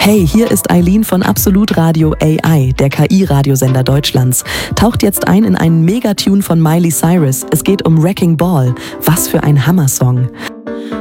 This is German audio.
Hey, hier ist Eileen von Absolut Radio AI, der KI-Radiosender Deutschlands. Taucht jetzt ein in einen Megatune von Miley Cyrus. Es geht um Wrecking Ball. Was für ein Hammersong.